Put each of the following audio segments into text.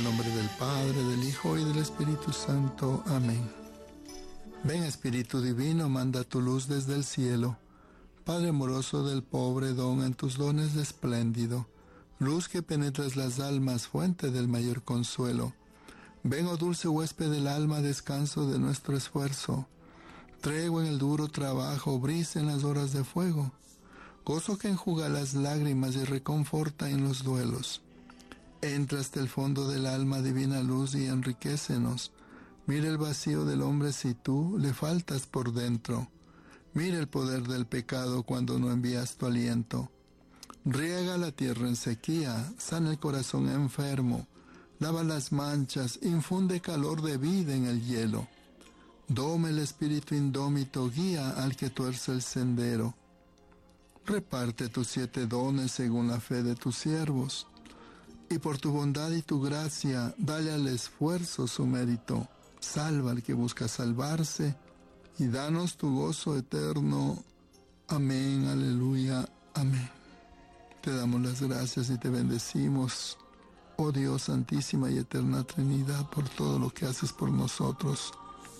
En nombre del Padre, del Hijo y del Espíritu Santo. Amén. Ven, Espíritu Divino, manda tu luz desde el cielo. Padre amoroso del pobre, don en tus dones de espléndido. Luz que penetras las almas, fuente del mayor consuelo. Ven, oh dulce huésped del alma, descanso de nuestro esfuerzo. Tregua en el duro trabajo, brisa en las horas de fuego. Gozo que enjuga las lágrimas y reconforta en los duelos. Entra hasta el fondo del alma, divina luz, y enriquécenos. Mira el vacío del hombre si tú le faltas por dentro. Mira el poder del pecado cuando no envías tu aliento. Riega la tierra en sequía, sana el corazón enfermo, lava las manchas, infunde calor de vida en el hielo. Doma el espíritu indómito, guía al que tuerce el sendero. Reparte tus 7 dones según la fe de tus siervos. Y por tu bondad y tu gracia, dale al esfuerzo su mérito. Salva al que busca salvarse, y danos tu gozo eterno. Amén, aleluya, amén. Te damos las gracias y te bendecimos, oh Dios Santísima y Eterna Trinidad, por todo lo que haces por nosotros.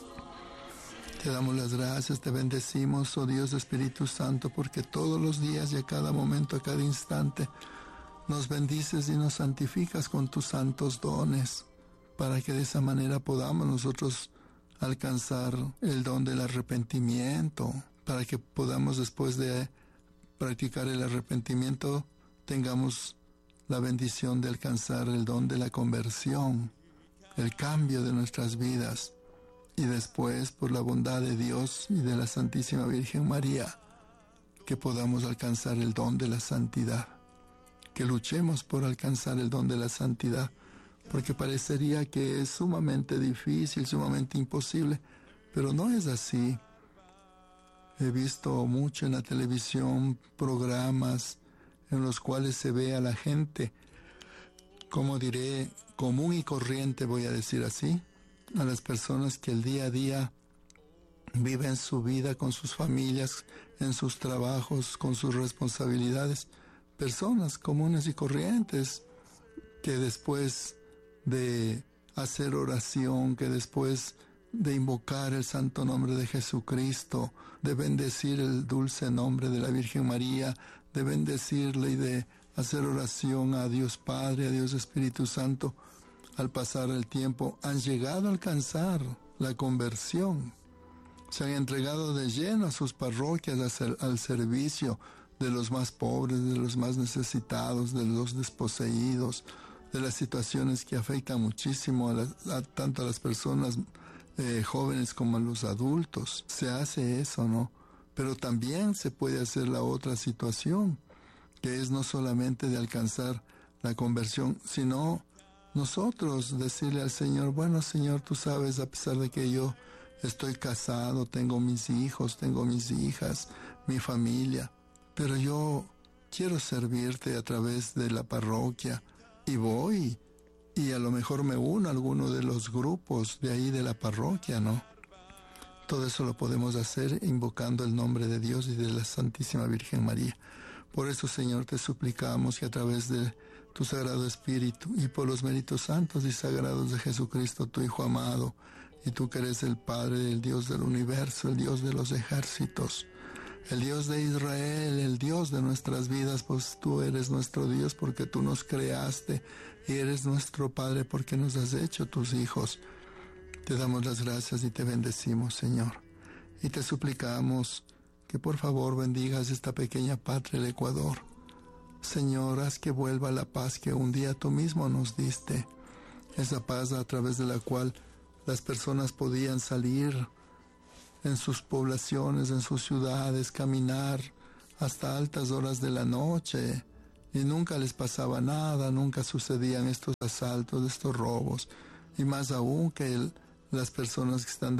Te damos las gracias, te bendecimos, oh Dios Espíritu Santo, porque todos los días y a cada momento, a cada instante, nos bendices y nos santificas con tus santos dones, para que de esa manera podamos nosotros alcanzar el don del arrepentimiento, para que podamos, después de practicar el arrepentimiento, tengamos la bendición de alcanzar el don de la conversión, el cambio de nuestras vidas, y después, por la bondad de Dios y de la Santísima Virgen María, que podamos alcanzar el don de la santidad. Que luchemos por alcanzar el don de la santidad, porque parecería que es sumamente difícil, sumamente imposible, pero no es así. He visto mucho en la televisión programas en los cuales se ve a la gente, como diré, común y corriente, voy a decir así, a las personas que el día a día viven su vida con sus familias, en sus trabajos, con sus responsabilidades. Personas comunes y corrientes que después de hacer oración, que después de invocar el santo nombre de Jesucristo, de bendecir el dulce nombre de la Virgen María, de bendecirle y de hacer oración a Dios Padre, a Dios Espíritu Santo, al pasar el tiempo han llegado a alcanzar la conversión. Se han entregado de lleno a sus parroquias, al servicio de los más pobres, de los más necesitados, de los desposeídos, de las situaciones que afectan muchísimo tanto a las personas jóvenes como a los adultos. Se hace eso, ¿no? Pero también se puede hacer la otra situación, que es no solamente de alcanzar la conversión, sino nosotros decirle al Señor, bueno, Señor, tú sabes, a pesar de que yo estoy casado, tengo mis hijos, tengo mis hijas, mi familia, pero yo quiero servirte a través de la parroquia, y voy, y a lo mejor me uno a alguno de los grupos de ahí de la parroquia, ¿no? Todo eso lo podemos hacer invocando el nombre de Dios y de la Santísima Virgen María. Por eso, Señor, te suplicamos que a través de tu Sagrado Espíritu y por los méritos santos y sagrados de Jesucristo, tu Hijo amado, y tú que eres el Padre, el Dios del universo, el Dios de los ejércitos, el Dios de Israel, el Dios de nuestras vidas, pues tú eres nuestro Dios porque tú nos creaste y eres nuestro Padre porque nos has hecho tus hijos. Te damos las gracias y te bendecimos, Señor. Y te suplicamos que por favor bendigas esta pequeña patria, el Ecuador. Señor, haz que vuelva la paz que un día tú mismo nos diste. Esa paz a través de la cual las personas podían salir en sus poblaciones, en sus ciudades, caminar hasta altas horas de la noche y nunca les pasaba nada, nunca sucedían estos asaltos, estos robos, y más aún que las personas que están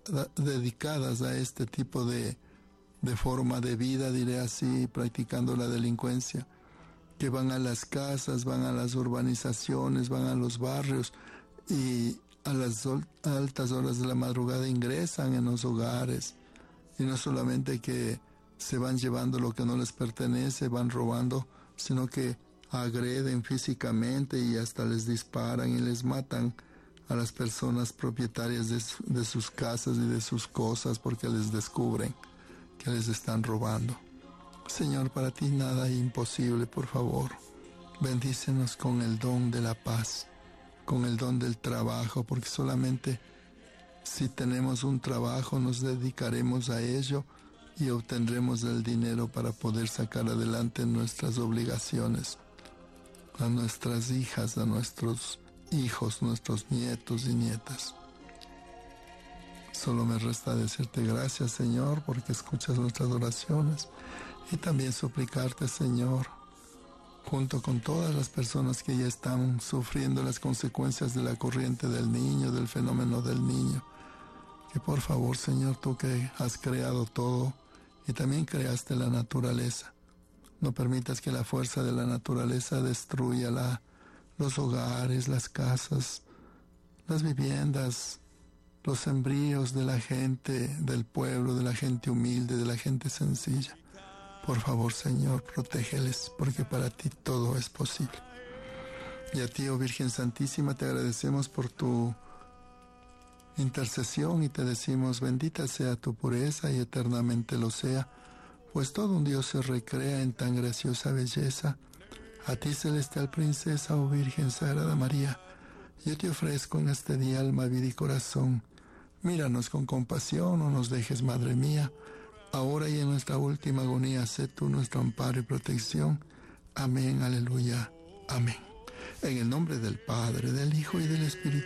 dedicadas a este tipo de forma de vida, diré así, practicando la delincuencia, que van a las casas, van a las urbanizaciones, van a los barrios y a las altas horas de la madrugada ingresan en los hogares, y no solamente que se van llevando lo que no les pertenece, van robando, sino que agreden físicamente y hasta les disparan y les matan a las personas propietarias de sus casas y de sus cosas porque les descubren que les están robando. Señor, para ti nada es imposible, por favor. Bendícenos con el don de la paz, con el don del trabajo, porque solamente si tenemos un trabajo nos dedicaremos a ello y obtendremos el dinero para poder sacar adelante nuestras obligaciones, a nuestras hijas, a nuestros hijos, nuestros nietos y nietas. Solo me resta decirte gracias, Señor, porque escuchas nuestras oraciones y también suplicarte, Señor, junto con todas las personas que ya están sufriendo las consecuencias de la corriente del niño, del fenómeno del niño, que por favor, Señor, tú que has creado todo y también creaste la naturaleza, no permitas que la fuerza de la naturaleza destruya los hogares, las casas, las viviendas, los sembríos de la gente del pueblo, de la gente humilde, de la gente sencilla. Por favor, Señor, protégeles, porque para ti todo es posible. Y a ti, oh Virgen Santísima, te agradecemos por tu intercesión y te decimos, bendita sea tu pureza y eternamente lo sea, pues todo un Dios se recrea en tan graciosa belleza. A ti, celestial princesa, oh Virgen Sagrada María, yo te ofrezco en este día alma, vida y corazón. Míranos con compasión, no nos dejes, Madre mía. Ahora y en nuestra última agonía, sé tú nuestro amparo y protección. Amén, aleluya, amén. En el nombre del Padre, del Hijo y del Espíritu